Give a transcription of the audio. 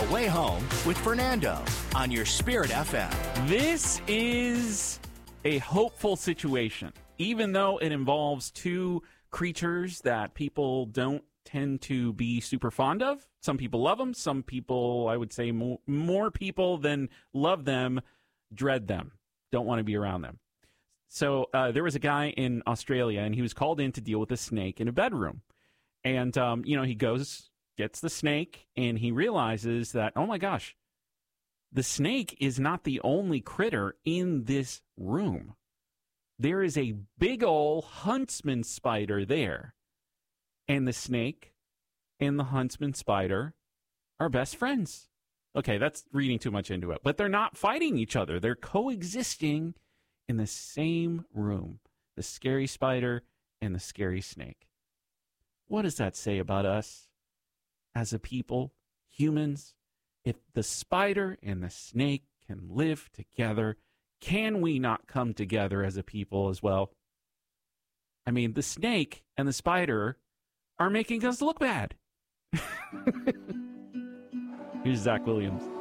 The Way Home with Fernando on your Spirit FM. This is a hopeful situation, even though it involves two creatures that people don't tend to be super fond of. Some people love them. Some people, I would say more people than love them, dread them, don't want to be around them. So there was a guy in Australia, and he was called in to deal with a snake in a bedroom. And, he gets the snake, and he realizes that, oh my gosh, the snake is not the only critter in this room. There is a big ol' huntsman spider there. And the snake and the huntsman spider are best friends. Okay, that's reading too much into it. But they're not fighting each other. They're coexisting in the same room. The scary spider and the scary snake. What does that say about us as a people, humans? If the spider and the snake can live together, can we not come together as a people as well? I mean, the snake and the spider are making us look bad. Here's Zach Williams.